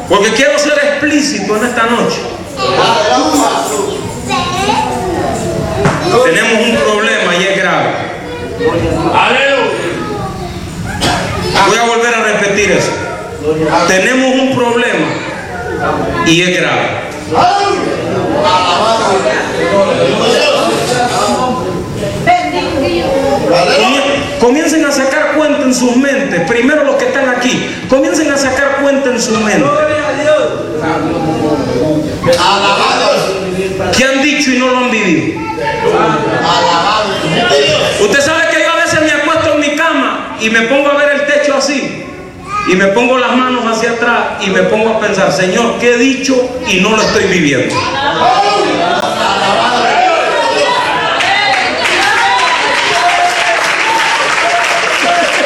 Porque quiero ser explícito en esta noche. Tenemos un problema y es grave. Voy a volver a repetir eso. Tenemos un problema y es grave. Comiencen a sacar cuenta en sus mentes. Primero los que están aquí, comiencen a sacar cuenta en sus mentes. ¿Qué han dicho y no lo han vivido? Usted sabe que yo a veces me acuesto en mi cama y me pongo a ver el techo así, y me pongo las manos hacia atrás y me pongo a pensar, Señor, ¿qué he dicho y no lo estoy viviendo?